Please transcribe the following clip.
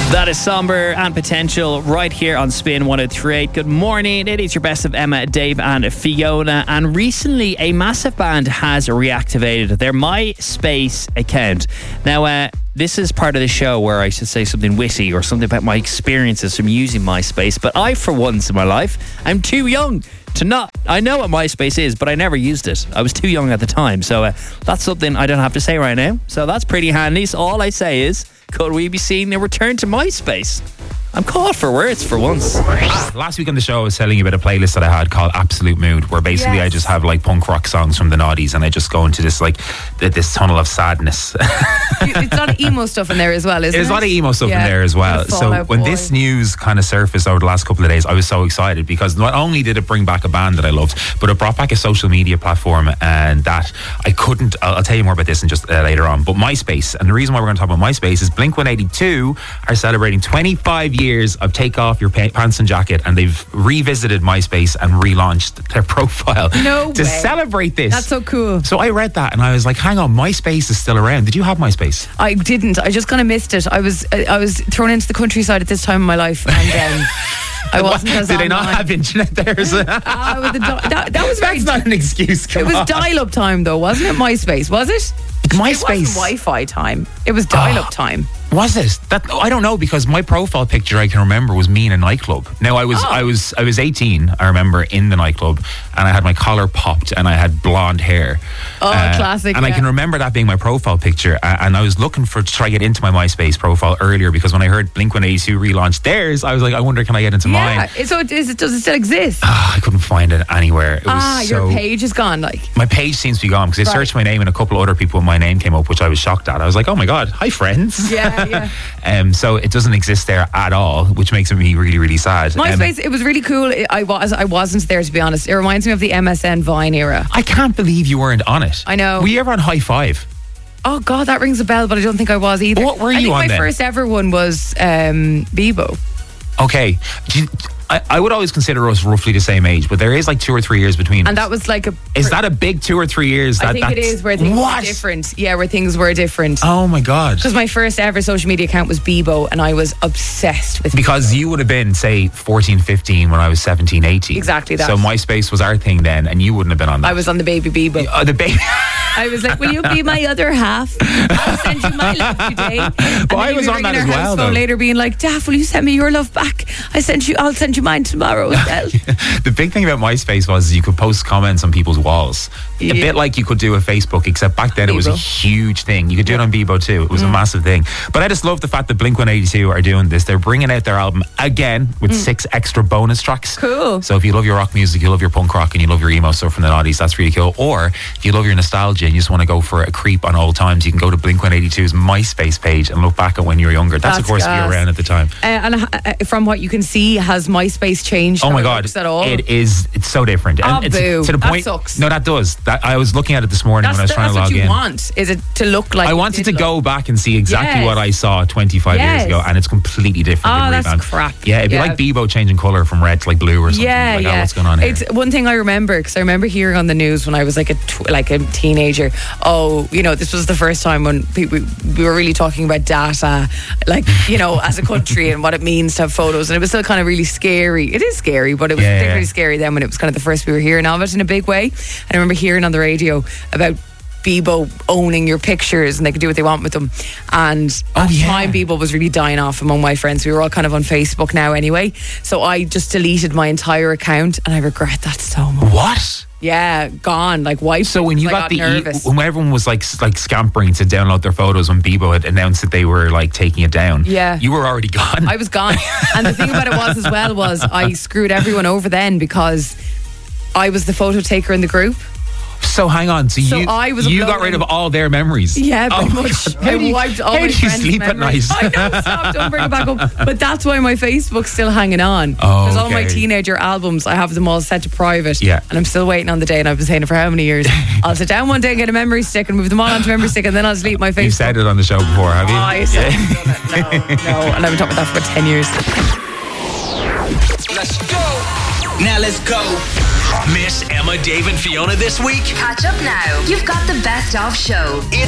That is Somber and Potential right here on Spin 103.8. Good morning. It is your best of Emma, Dave and Fiona. And recently a massive band has reactivated their MySpace account. Now, this is part of the show where I should say something witty or something about my experiences from using MySpace. But I, for once in my life, I'm too young to not. I know what MySpace is, but I never used it. I was too young at the time. So that's something I don't have to say right now. So that's pretty handy. So all I say is, could we be seeing a return to MySpace? I'm caught for words for once. Last week on the show, I was telling you about a playlist that I had called Absolute Mood, where basically I just have like punk rock songs from the noughties, and I just go into this like this tunnel of sadness. It's a lot of emo stuff in there as well, isn't it? There's a lot of emo stuff in there as well. So when this news kind of surfaced over the last couple of days, I was so excited because not only did it bring back a band that I loved, but it brought back a social media platform, and that I couldn't. I'll tell you more about this in just later on. But MySpace, and the reason why we're going to talk about MySpace is Blink-182 are celebrating 25 years of Take Off Your Pants and Jacket, and they've revisited MySpace and relaunched their profile to celebrate this. That's so cool. So I read that and I was like, hang on, MySpace is still around. Did you have MySpace? I didn't. I just kind of missed it. I was thrown into the countryside at this time of my life, and I wasn't as Did they not have internet there? that was very. That's not an excuse. It was dial-up time though, wasn't it? MySpace, was it? MySpace. It wasn't Wi-Fi time. It was dial-up time. Was it? That I don't know, because my profile picture I can remember was me in a nightclub. Now I was 18. I remember, in the nightclub, and I had my collar popped and I had blonde hair. Classic. And I can remember that being my profile picture. And I was looking to try to get into my MySpace profile earlier, because when I heard Blink-182 relaunched theirs, I was like, I wonder, can I get into mine? So does it still exist? I couldn't find it anywhere. It was your page is gone. Like my page seems to be gone, because I searched my name and a couple of other people with my name came up, which I was shocked at. I was like, oh my god, hi friends. Yeah. So it doesn't exist there at all, which makes me really, really sad. MySpace, it was really cool. I wasn't there, to be honest. It reminds me of the MSN Vine era. I can't believe you weren't on it. I know. Were you ever on High Five? Oh God, that rings a bell, but I don't think I was either. What were you on then? I think my first ever one was Bebo. Okay. I would always consider us roughly the same age, but there is like 2 or 3 years between us. And that was like Is that a big 2 or 3 years? I think it is, where things were different. Yeah, where things were different. Oh my God. Because my first ever social media account was Bebo, and I was obsessed with Because Bebo. You would have been, say, 14, 15 when I was 17, 18. Exactly that. So MySpace was our thing then, and you wouldn't have been on that. I was on the baby Bebo. The baby... I was like, will you be my other half? I'll send you my love today. But I was on that as well, though. Later being like, Daff, will you send me your love back? I'll send you mine tomorrow as well. The big thing about MySpace was you could post comments on people's walls. A bit like you could do a Facebook, except back then Bebo. It was a huge thing. You could do it on Bebo too. It was a massive thing. But I just love the fact that Blink-182 are doing this. They're bringing out their album again with 6 extra bonus tracks. Cool. So if you love your rock music, you love your punk rock, and you love your emo stuff from the noughties, that's really cool. Or if you love your nostalgia and you just want to go for a creep on old times, you can go to Blink-182's MySpace page and look back at when you were younger. That's of course if you're around at the time. And from what you can see, has MySpace changed? Oh my God, at all? It's so different. And it's boo. To the point, that sucks. No, that does. I was looking at it this morning when I was trying to log in. That's what you want, is it to look like I wanted to go back and see exactly what I saw 25 years ago, and it's completely different. Oh, that's crap. Yeah, it'd be like Bebo changing colour from red to like blue or something. Yeah, like, what's going on here? It's one thing I remember, because I remember hearing on the news when I was like a teenager, this was the first time when we were really talking about data, like, as a country and what it means to have photos, and it was still kind of really scary. It is scary, but it was particularly scary then when it was kind of the first we were hearing of it in a big way. I remember hearing on the radio about Bebo owning your pictures, and they could do what they want with them. And at the time, Bebo was really dying off among my friends. We were all kind of on Facebook now anyway. So I just deleted my entire account, and I regret that so much. What? Yeah, gone, like wiped. So when you got when everyone was like scampering to download their photos when Bebo had announced that they were like taking it down, you were already gone. I was gone. And the thing about it was I screwed everyone over then, because I was the photo taker in the group. So hang on, so you got rid of all their memories? Yeah, pretty much. I wiped all my friends' How do you sleep at night? I know, stop, don't bring it back up. But that's why my Facebook's still hanging on. Because all my teenager albums, I have them all set to private. Yeah. And I'm still waiting on the day, and I've been saying it for how many years? I'll sit down one day and get a memory stick and move them all onto memory stick, and then I'll delete my Facebook. You've said it on the show before, have you? I said no. And I've been talking about that for 10 years. Let's go. Now let's go. Miss Emma, Dave and Fiona this week? Catch up now. You've got the best of show.